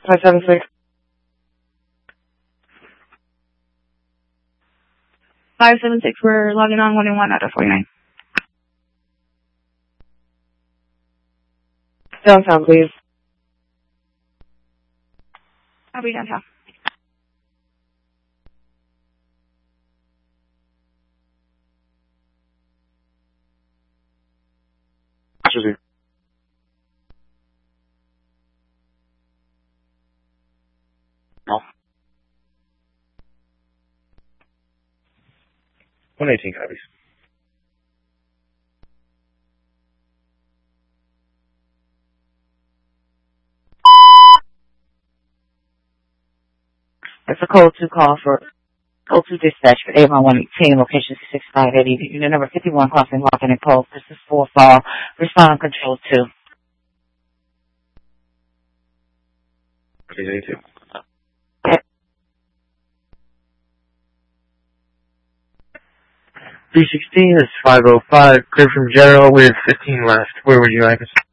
576. 576, we're logging on 1-1 out of 49. Downtown, please. I'll be downtown. No. 118 copies. It's a code 2 call for code 2 dispatch for Avon 118, location 6580, unit number 51, crossing Walking and Post. This is 4 fall. Respond control 2. Please 82. 316 is 505. Clear from General with 15 left. Where would you like us?